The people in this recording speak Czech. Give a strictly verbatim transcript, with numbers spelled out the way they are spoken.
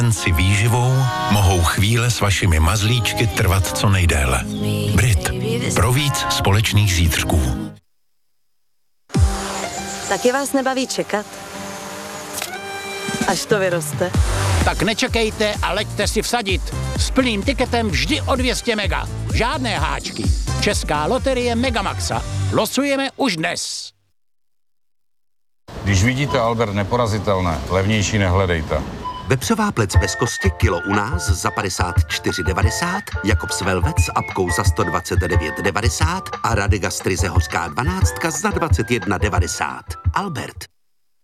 si výživou mohou chvíle s vašimi mazlíčky trvat co nejdéle. Brit. Pro víc společných zítřků. Taky vás nebaví čekat? Až to vyroste. Tak nečekejte a leďte si vsadit. S plným tiketem vždy o dvě stě mega. Žádné háčky. Česká loterie Megamaxa. Losujeme už dnes. Když vidíte Albert neporazitelné, levnější nehledejte. Vepřová plec bez kosti kilo u nás za padesát čtyři devadesát, Jakobs Velvet s apkou za sto dvacet devět devadesát a Radegastry hořká dvanáctka za dvacet jedna devadesát. Albert.